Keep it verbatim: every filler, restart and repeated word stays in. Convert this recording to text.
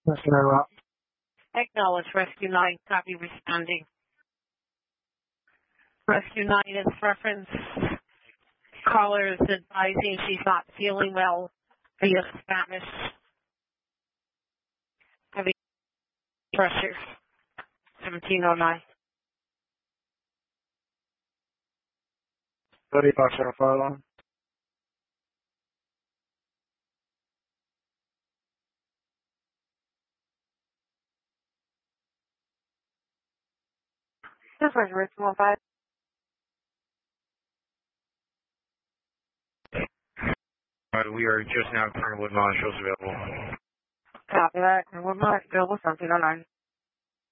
That's very well. Acknowledge Rescue nine, copy responding. Rescue nine is reference. Caller is advising she's not feeling well via Spanish. Heavy pressure, seventeen oh nine. thirty-five zero five line. This was Rich one five. Uh, we are just now currently with Woodlawn shows available. Copy that. And we're not available seventeen oh nine.